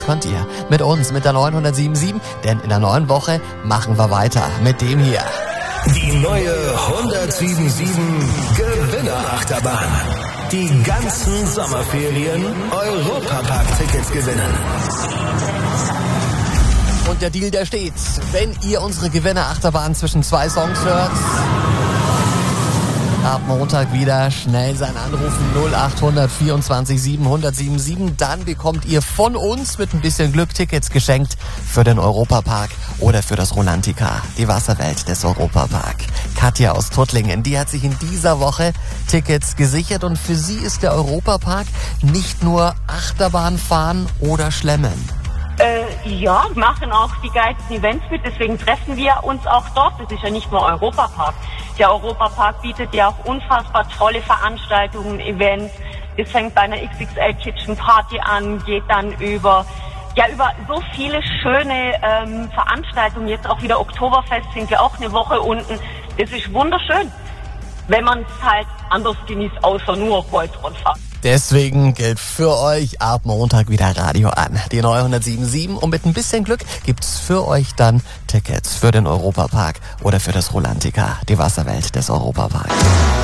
Könnt ihr mit uns, mit der 907.7, denn in der neuen Woche machen wir weiter mit dem hier. Die neue 107.7 Gewinnerachterbahn. Die ganzen Sommerferien Europapark-Tickets gewinnen. Und der Deal, der steht. Wenn ihr unsere Gewinnerachterbahn zwischen zwei Songs hört, ab Montag wieder schnell sein Anrufen 0800 24 700 dann bekommt ihr von uns mit ein bisschen Glück Tickets geschenkt für den Europapark oder für das Rolantica, die Wasserwelt des Europapark. Katja aus Tuttlingen, die hat sich in dieser Woche Tickets gesichert und für sie ist der Europapark nicht nur Achterbahn fahren oder schlemmen. Ja, machen auch die geilsten Events mit, deswegen treffen wir uns auch dort. Das ist ja nicht nur Europapark. Der Europapark bietet ja auch unfassbar tolle Veranstaltungen, Events. Es fängt bei einer XXL Kitchen Party an, geht dann über so viele schöne Veranstaltungen. Jetzt auch wieder Oktoberfest, sind wir auch eine Woche unten. Das ist wunderschön, wenn man es halt anders genießt, außer nur Kreuzrundfahrt. Deswegen gilt für euch ab Montag wieder Radio an. Die 907.7 und mit ein bisschen Glück gibt's für euch dann Tickets für den Europapark oder für das Rolantica, die Wasserwelt des Europaparks.